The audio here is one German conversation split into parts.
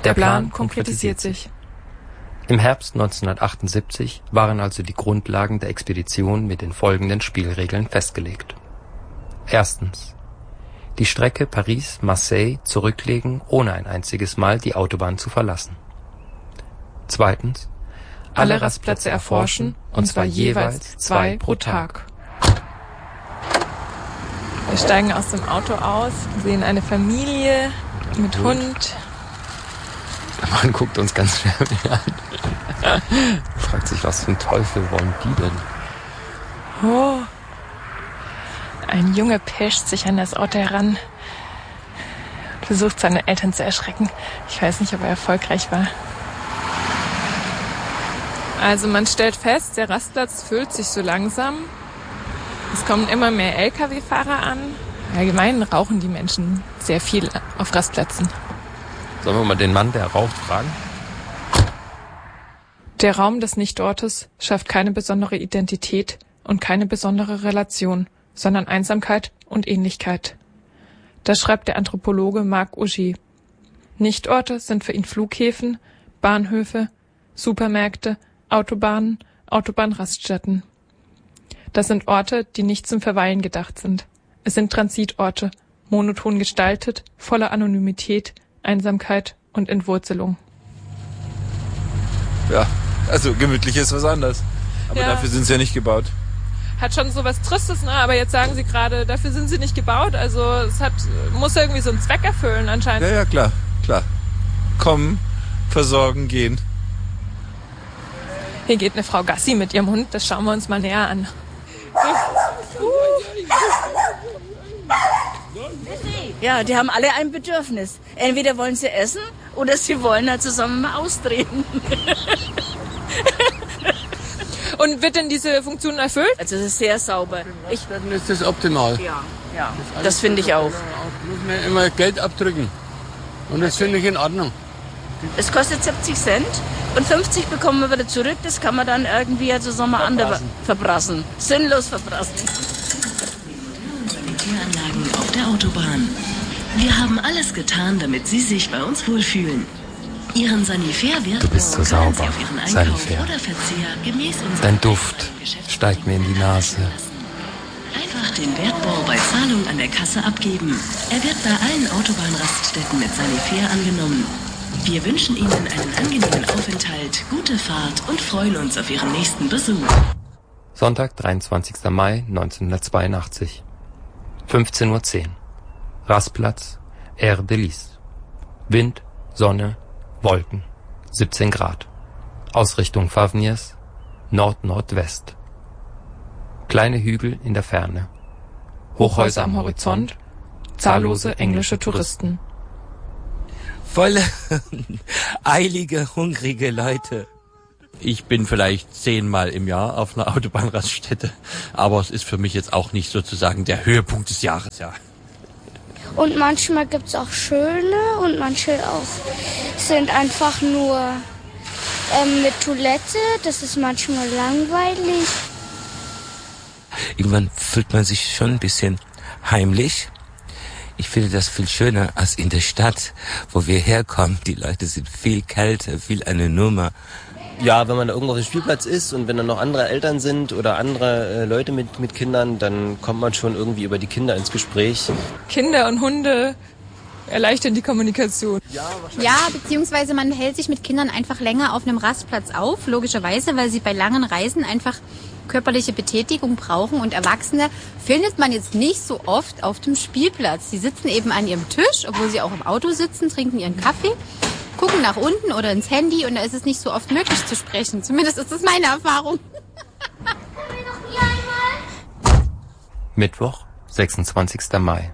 Der Plan konkretisiert sich. Im Herbst 1978 waren also die Grundlagen der Expedition mit den folgenden Spielregeln festgelegt. Erstens: Die Strecke Paris-Marseille zurücklegen, ohne ein einziges Mal die Autobahn zu verlassen. Zweitens: Alle Rastplätze erforschen, und zwar jeweils 2 pro Tag. Wir steigen aus dem Auto aus, sehen eine Familie mit Hund. Der Mann guckt uns ganz schwer an. Fragt sich, was für ein Teufel wollen die denn? Oh. Ein Junge pirscht sich an das Auto heran, versucht seine Eltern zu erschrecken. Ich weiß nicht, ob er erfolgreich war. Also man stellt fest, der Rastplatz füllt sich so langsam. Es kommen immer mehr Lkw-Fahrer an. Allgemein rauchen die Menschen sehr viel auf Rastplätzen. Sollen wir mal den Mann, der raucht, fragen? Der Raum des Nichtortes schafft keine besondere Identität und keine besondere Relation, sondern Einsamkeit und Ähnlichkeit. Das schreibt der Anthropologe Marc Augé. Nichtorte sind für ihn Flughäfen, Bahnhöfe, Supermärkte, Autobahnen, Autobahnraststätten. Das sind Orte, die nicht zum Verweilen gedacht sind. Es sind Transitorte, monoton gestaltet, voller Anonymität, Einsamkeit und Entwurzelung. Ja, also gemütlich ist was anderes. Aber ja, dafür sind sie ja nicht gebaut. Hat schon so was Tristes, ne? Aber jetzt sagen sie gerade, dafür sind sie nicht gebaut. Also es muss irgendwie so einen Zweck erfüllen anscheinend. Ja, klar. Kommen, versorgen, gehen. Hier geht eine Frau Gassi mit ihrem Hund, das schauen wir uns mal näher an. Ja, die haben alle ein Bedürfnis. Entweder wollen sie essen oder sie wollen halt zusammen mal austreten. Und wird denn diese Funktion erfüllt? Also es ist sehr sauber. Dann ist das optimal. Ja, das finde ich auch. Muss man immer Geld abdrücken. Und das finde ich in Ordnung. Es kostet 70 Cent und 50 bekommen wir wieder zurück. Das kann man dann irgendwie also verbrassen. Sinnlos verbrassen. Sanitäranlagen auf der Autobahn. Wir haben alles getan, damit Sie sich bei uns wohlfühlen. Ihren Sanifair-Wert Du bist so sauber, Sie auf Ihren Einkauf Sanifair. oder Verzehr gemäß unserem Dein Duft steigt mir in die Nase. Einfach den Wertbau bei Zahlung an der Kasse abgeben. Er wird bei allen Autobahnraststätten mit Sanifair angenommen. Wir wünschen Ihnen einen angenehmen Aufenthalt, gute Fahrt und freuen uns auf Ihren nächsten Besuch. Sonntag, 23. Mai 1982. 15:10 Uhr. Rastplatz, Air de Lys. Wind, Sonne, Wolken. 17 Grad. Ausrichtung Favniers, Nord-Nordwest. Kleine Hügel in der Ferne. Hochhäuser am Horizont. Zahllose englische Touristen. Volle, eilige, hungrige Leute. Ich bin vielleicht 10-mal im Jahr auf einer Autobahnraststätte, aber es ist für mich jetzt auch nicht sozusagen der Höhepunkt des Jahres, ja. Und manchmal gibt's auch schöne und manche auch sind einfach nur mit Toilette. Das ist manchmal langweilig. Irgendwann fühlt man sich schon ein bisschen heimlich. Ich finde das viel schöner als in der Stadt, wo wir herkommen. Die Leute sind viel kälter, viel eine Nummer. Ja, wenn man da irgendwo auf dem Spielplatz ist und wenn dann noch andere Eltern sind oder andere Leute mit Kindern, dann kommt man schon irgendwie über die Kinder ins Gespräch. Kinder und Hunde erleichtern die Kommunikation. Ja, beziehungsweise man hält sich mit Kindern einfach länger auf einem Rastplatz auf, logischerweise, weil sie bei langen Reisen einfach körperliche Betätigung brauchen. Und Erwachsene findet man jetzt nicht so oft auf dem Spielplatz. Die sitzen eben an ihrem Tisch, obwohl sie auch im Auto sitzen, trinken ihren Kaffee, gucken nach unten oder ins Handy und da ist es nicht so oft möglich zu sprechen. Zumindest ist das meine Erfahrung. Mittwoch, 26. Mai.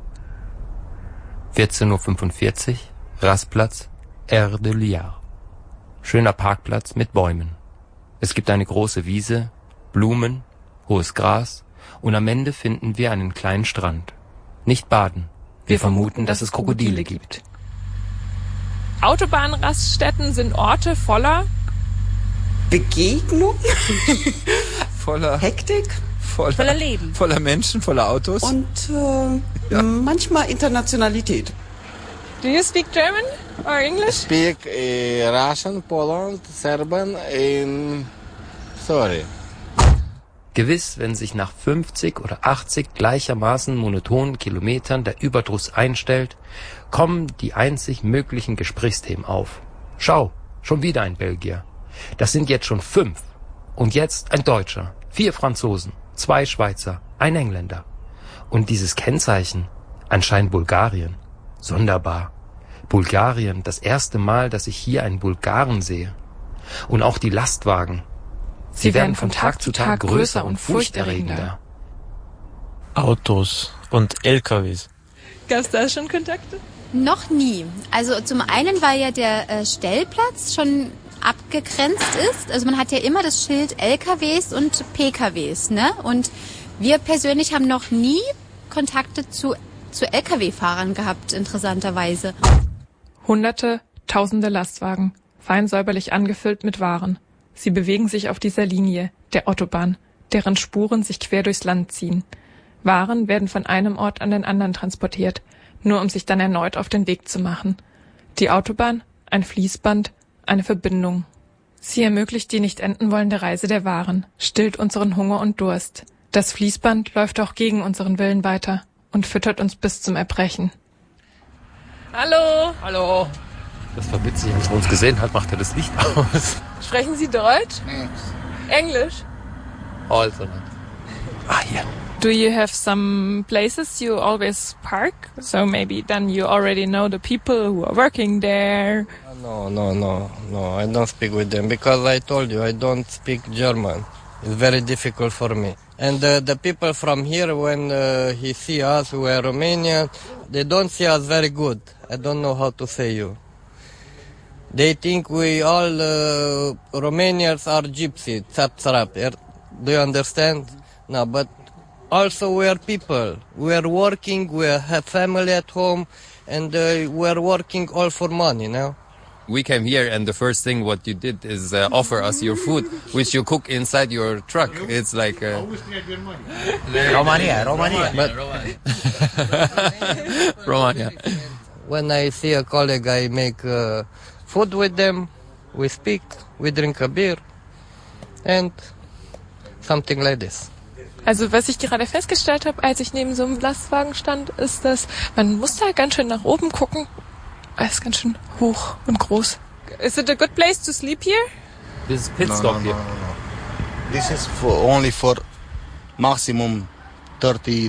14:45 Uhr, Rastplatz, Air de Liard. Schöner Parkplatz mit Bäumen. Es gibt eine große Wiese, Blumen, hohes Gras und am Ende finden wir einen kleinen Strand. Nicht baden. Wir vermuten, dass es Krokodile gibt. Autobahnraststätten sind Orte voller Begegnung, voller Hektik, voller Leben, voller Menschen, voller Autos und manchmal Internationalität. Do you speak German? Or English? Speak Russian, Poland, Serbian, sorry. Gewiss, wenn sich nach 50 oder 80 gleichermaßen monotonen Kilometern der Überdruss einstellt, kommen die einzig möglichen Gesprächsthemen auf. Schau, schon wieder ein Belgier. Das sind jetzt schon 5. Und jetzt ein Deutscher, 4 Franzosen, 2 Schweizer, ein Engländer. Und dieses Kennzeichen, anscheinend Bulgarien. Sonderbar. Bulgarien, das erste Mal, dass ich hier einen Bulgaren sehe. Und auch die Lastwagen. Sie werden von Tag zu Tag größer und furchterregender. Autos und LKWs. Gab's da schon Kontakte? Noch nie. Also zum einen, weil ja der Stellplatz schon abgegrenzt ist. Also man hat ja immer das Schild LKWs und PKWs, ne? Und wir persönlich haben noch nie Kontakte zu LKW-Fahrern gehabt, interessanterweise. Hunderte, tausende Lastwagen, fein säuberlich angefüllt mit Waren. Sie bewegen sich auf dieser Linie, der Autobahn, deren Spuren sich quer durchs Land ziehen. Waren werden von einem Ort an den anderen transportiert, nur um sich dann erneut auf den Weg zu machen. Die Autobahn, ein Fließband, eine Verbindung. Sie ermöglicht die nicht enden wollende Reise der Waren, stillt unseren Hunger und Durst. Das Fließband läuft auch gegen unseren Willen weiter und füttert uns bis zum Erbrechen. Hallo! Hallo! Das war witzig, als er uns gesehen hat, macht er das Licht aus. Sprechen Sie Deutsch? Englisch? Also nicht. Ah, hier. Do you have some places you always park? So maybe then you already know the people who are working there. No, I don't speak with them because I told you I don't speak German. It's very difficult for me. And the people from here, when he see us, we are Romanian, they don't see us very good. I don't know how to say you. They think we all Romanians are gypsy, tsap. Do you understand? No, but also we are people. We are working, we have family at home, and we are working all for money now. We came here and the first thing what you did is offer us your food, which you cook inside your truck. It's like... Romania. Romania. When I see a colleague, I make food with them, we speak, we drink a beer, and something like this. Also was ich gerade festgestellt habe, als ich neben so einem Lastwagen stand, ist, dass man muss da ganz schön nach oben gucken. Es ist ganz schön hoch und groß. Is it a good place to sleep here? This is pit stop here. No. This is only for maximum 30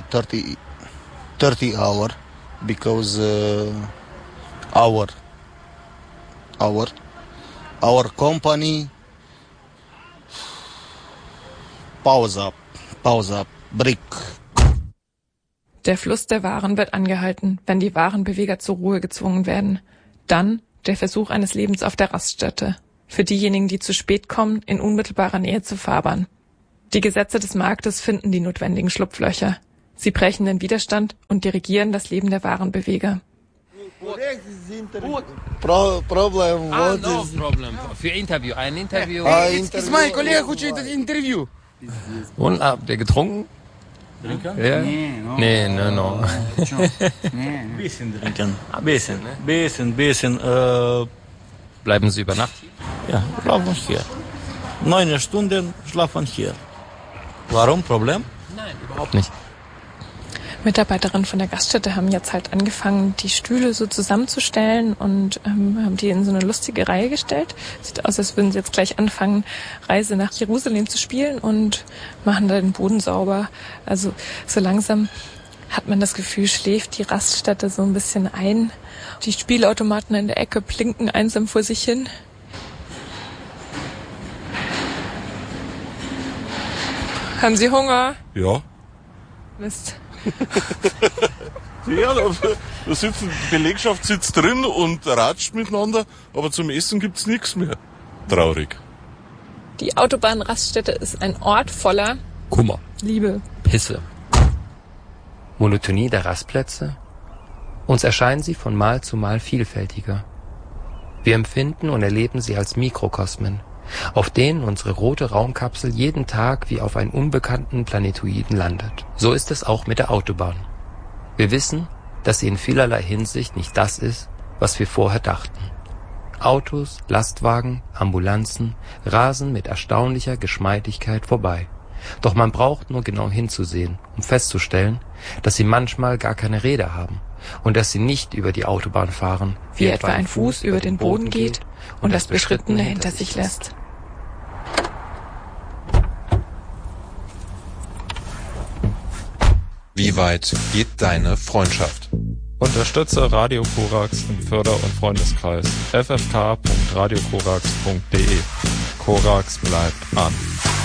hour because our company pause up, break. Der Fluss der Waren wird angehalten, wenn die Warenbeweger zur Ruhe gezwungen werden. Dann der Versuch eines Lebens auf der Raststätte. Für diejenigen, die zu spät kommen, in unmittelbarer Nähe zur Fahrbahn. Die Gesetze des Marktes finden die notwendigen Schlupflöcher. Sie brechen den Widerstand und dirigieren das Leben der Warenbeweger. Problem. No problem. Für Interview. Ein Interview. Ist mein Kollege хочет Interview. Und habt ihr getrunken? Trinken? Ja? Nee, no. Bisschen trinken. Bisschen. Bleiben Sie über Nacht? Ja, schlafen hier. 9 Stunden schlafen hier. Warum? Problem? Nein, überhaupt nicht. Mitarbeiterinnen von der Gaststätte haben jetzt halt angefangen, die Stühle so zusammenzustellen und haben die in so eine lustige Reihe gestellt. Sieht aus, als würden sie jetzt gleich anfangen, Reise nach Jerusalem zu spielen und machen da den Boden sauber. Also so langsam hat man das Gefühl, schläft die Raststätte so ein bisschen ein. Die Spielautomaten in der Ecke blinken einsam vor sich hin. Haben Sie Hunger? Ja. Mist. Ja, da sitzt, die Belegschaft sitzt drin und ratscht miteinander, aber zum Essen gibt's nichts mehr. Traurig. Die Autobahnraststätte ist ein Ort voller Kummer, Liebe, Pisse. Monotonie der Rastplätze? Uns erscheinen sie von Mal zu Mal vielfältiger. Wir empfinden und erleben sie als Mikrokosmen, auf denen unsere rote Raumkapsel jeden Tag wie auf einen unbekannten Planetoiden landet. So ist es auch mit der Autobahn. Wir wissen, dass sie in vielerlei Hinsicht nicht das ist, was wir vorher dachten. Autos, Lastwagen, Ambulanzen rasen mit erstaunlicher Geschmeidigkeit vorbei. Doch man braucht nur genau hinzusehen, um festzustellen, dass sie manchmal gar keine Räder haben und dass sie nicht über die Autobahn fahren, wie etwa ein Fuß über den Boden geht und das Beschrittene hinter sich lässt. Wie weit geht deine Freundschaft? Unterstütze Radio Korax im Förder- und Freundeskreis ffk.radiokorax.de. Korax bleibt an.